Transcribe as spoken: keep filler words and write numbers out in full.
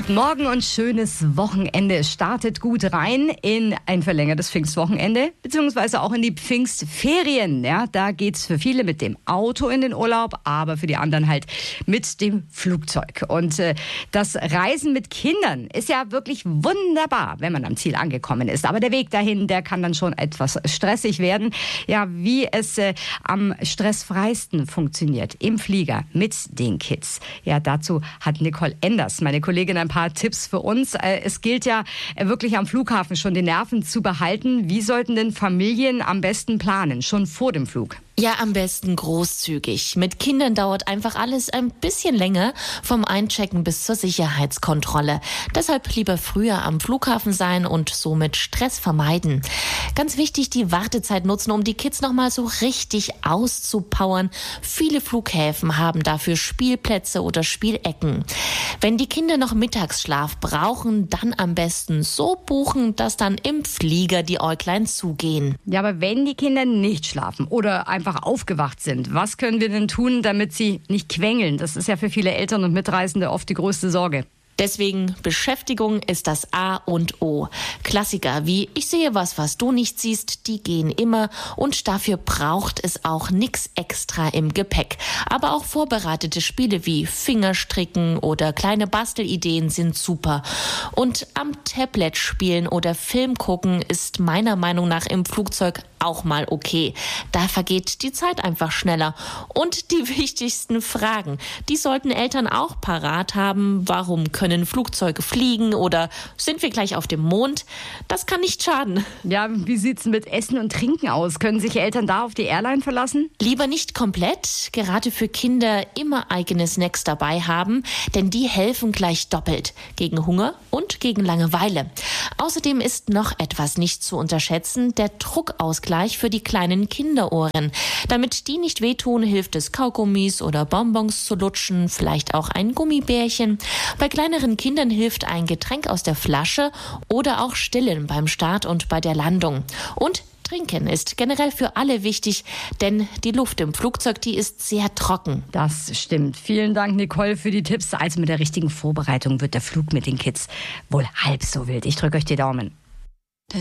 Guten Morgen und schönes Wochenende. Es startet gut rein in ein verlängertes Pfingstwochenende, beziehungsweise auch in die Pfingstferien. Ja, da geht's für viele mit dem Auto in den Urlaub, aber für die anderen halt mit dem Flugzeug. Und äh, das Reisen mit Kindern ist ja wirklich wunderbar, wenn man am Ziel angekommen ist. Aber der Weg dahin, der kann dann schon etwas stressig werden. Ja, wie es äh, am stressfreisten funktioniert im Flieger mit den Kids. Ja, dazu hat Nicole Enders, meine Kollegin, ein paar Tipps für uns. Es gilt ja wirklich am Flughafen schon die Nerven zu behalten. Wie sollten denn Familien am besten planen, schon vor dem Flug? Ja, am besten großzügig. Mit Kindern dauert einfach alles ein bisschen länger, vom Einchecken bis zur Sicherheitskontrolle. Deshalb lieber früher am Flughafen sein und somit Stress vermeiden. Ganz wichtig, die Wartezeit nutzen, um die Kids nochmal so richtig auszupowern. Viele Flughäfen haben dafür Spielplätze oder Spielecken. Wenn die Kinder noch Mittagsschlaf brauchen, dann am besten so buchen, dass dann im Flieger die Äuglein zugehen. Ja, aber wenn die Kinder nicht schlafen oder einfach aufgewacht sind, was können wir denn tun, damit sie nicht quengeln? Das ist ja für viele Eltern und Mitreisende oft die größte Sorge. Deswegen Beschäftigung ist das A und O. Klassiker wie ich sehe was, was du nicht siehst, die gehen immer und dafür braucht es auch nichts extra im Gepäck. Aber auch vorbereitete Spiele wie Fingerstricken oder kleine Bastelideen sind super. Und am Tablet spielen oder Film gucken ist meiner Meinung nach im Flugzeug auch mal okay. Da vergeht die Zeit einfach schneller. Und die wichtigsten Fragen, die sollten Eltern auch parat haben. Warum können Flugzeuge fliegen oder sind wir gleich auf dem Mond? Das kann nicht schaden. Ja, wie sieht's mit Essen und Trinken aus? Können sich Eltern da auf die Airline verlassen? Lieber nicht komplett. Gerade für Kinder immer eigene Snacks dabei haben, denn die helfen gleich doppelt. Gegen Hunger und gegen Langeweile. Außerdem ist noch etwas nicht zu unterschätzen, der Druckausgleich für die kleinen Kinderohren. Damit die nicht wehtun, hilft es, Kaugummis oder Bonbons zu lutschen, vielleicht auch ein Gummibärchen. Bei kleineren Kindern hilft ein Getränk aus der Flasche oder auch Stillen beim Start und bei der Landung. Und Trinken ist generell für alle wichtig, denn die Luft im Flugzeug, die ist sehr trocken. Das stimmt. Vielen Dank, Nicole, für die Tipps. Also mit der richtigen Vorbereitung wird der Flug mit den Kids wohl halb so wild. Ich drücke euch die Daumen.